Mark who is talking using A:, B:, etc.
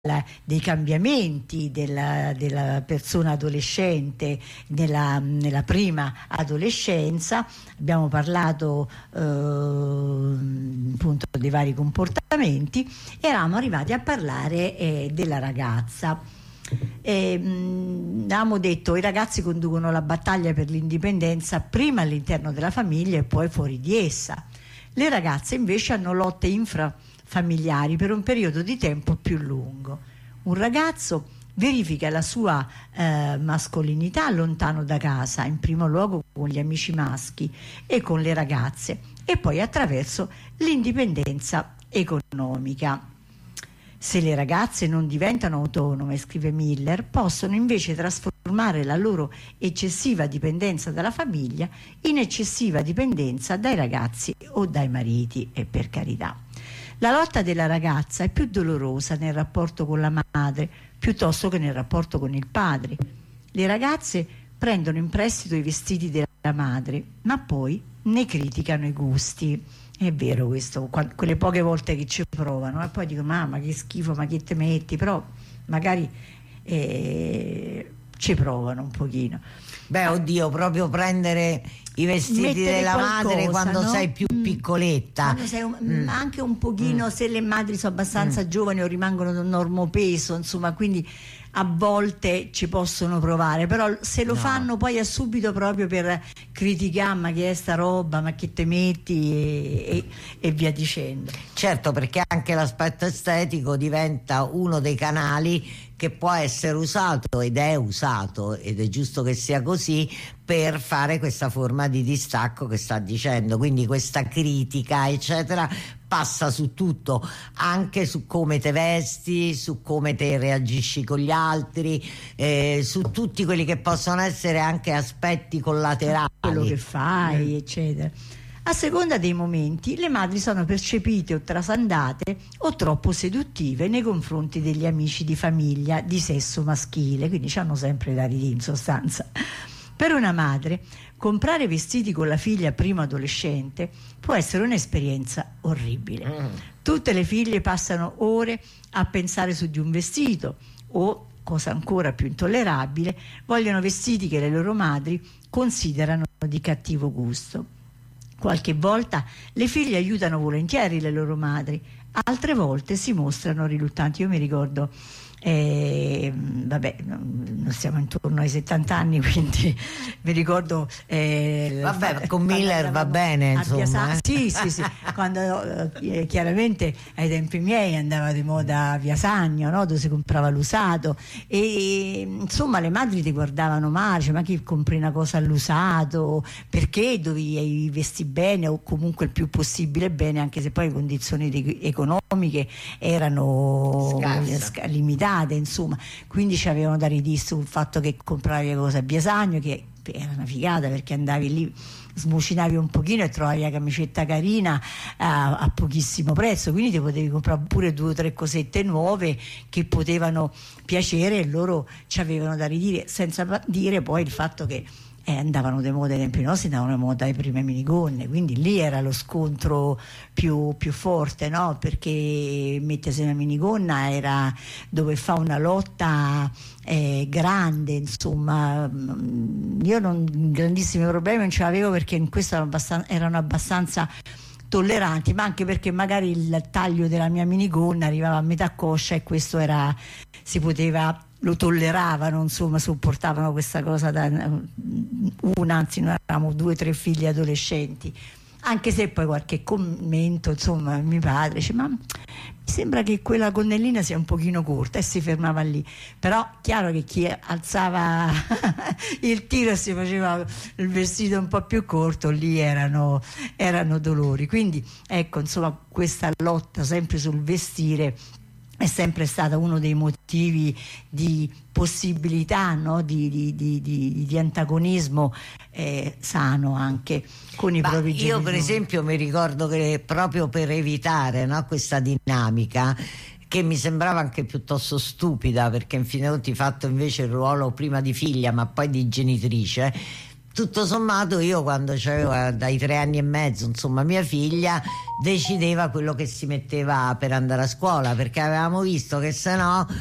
A: dei cambiamenti della persona adolescente nella prima adolescenza. Abbiamo parlato appunto dei vari comportamenti e eravamo arrivati a parlare della ragazza. Abbiamo detto i ragazzi conducono la battaglia per l'indipendenza prima all'interno della famiglia e poi fuori di essa. Le ragazze invece hanno lotte infrafamiliari per un periodo di tempo più lungo. Un ragazzo verifica la sua mascolinità lontano da casa, in primo luogo con gli amici maschi e con le ragazze, e poi attraverso l'indipendenza economica. Se le ragazze non diventano autonome, scrive Miller, possono invece trasformare la loro eccessiva dipendenza dalla famiglia in eccessiva dipendenza dai ragazzi o dai mariti, e per carità. La lotta della ragazza è più dolorosa nel rapporto con la madre piuttosto che nel rapporto con il padre. Le ragazze prendono in prestito i vestiti della madre, ma poi ne criticano i gusti. È vero questo, quelle poche volte che ci provano e poi dico mamma che schifo, ma che te metti, però magari ci provano un pochino.
B: Beh, oddio, proprio prendere i vestiti
A: Mettere
B: della
A: qualcosa,
B: madre quando
A: no?
B: sei più piccoletta.
A: Quando sei anche un pochino, se le madri sono abbastanza giovani o rimangono un normopeso, insomma, quindi a volte ci possono provare, però se lo fanno poi a subito proprio per criticare, ma che è sta roba, ma che te metti e via dicendo.
B: Certo, perché anche l'aspetto estetico diventa uno dei canali che può essere usato ed è usato, ed è giusto che sia così, per fare questa forma di distacco che sta dicendo. Quindi questa critica eccetera passa su tutto, anche su come te vesti, su come te reagisci con gli altri, su tutti quelli che possono essere anche aspetti collaterali,
A: quello che fai eccetera. A seconda dei momenti le madri sono percepite o trasandate o troppo seduttive nei confronti degli amici di famiglia di sesso maschile, quindi hanno sempre da ridire in sostanza. Per una madre comprare vestiti con la figlia prima adolescente può essere un'esperienza orribile. Tutte le figlie passano ore a pensare su di un vestito o, cosa ancora più intollerabile, vogliono vestiti che le loro madri considerano di cattivo gusto. Qualche volta le figlie aiutano volentieri le loro madri, altre volte si mostrano riluttanti. Io mi ricordo, vabbè, non siamo intorno ai 70 anni, quindi mi ricordo
B: vabbè, con Miller va bene, insomma,
A: sì, quando chiaramente ai tempi miei andava di moda Via Sagno, no? Dove si comprava l'usato e insomma le madri ti guardavano male, cioè, ma chi compri una cosa all'usato, perché dovevi vesti bene o comunque il più possibile bene, anche se poi le condizioni economiche erano limitate, insomma, quindi ci avevano da ridire sul fatto che compravi le cose a Via Sagno, che era una figata perché andavi lì, smucinavi un pochino e trovavi la camicetta carina a pochissimo prezzo, quindi ti potevi comprare pure 2 o 3 cosette nuove che potevano piacere e loro ci avevano da ridire, senza dire poi il fatto che andavano di moda ai tempi nostri, andavano di moda le prime minigonne, quindi lì era lo scontro più forte, no? Perché mettersi una minigonna era dove fa una lotta grande, insomma. Io grandissimi problemi non ce l'avevo, perché in questo erano abbastanza tolleranti, ma anche perché magari il taglio della mia minigonna arrivava a metà coscia e questo lo tolleravano, insomma, sopportavano questa cosa anzi noi eravamo 2 o 3 figli adolescenti, anche se poi qualche commento, insomma, mio padre dice ma mi sembra che quella gonnellina sia un pochino corta, e si fermava lì. Però chiaro che chi alzava il tiro e si faceva il vestito un po' più corto, lì erano dolori. Quindi ecco, insomma, questa lotta sempre sul vestire è sempre stata uno dei motivi di possibilità, no? di antagonismo sano anche con i propri genitori.
B: Io per esempio mi ricordo che proprio per evitare, no, questa dinamica che mi sembrava anche piuttosto stupida, perché in fin dei conti fatto invece il ruolo prima di figlia ma poi di genitrice, tutto sommato io quando c'avevo dai 3 anni e mezzo, insomma, mia figlia decideva quello che si metteva per andare a scuola, perché avevamo visto che se no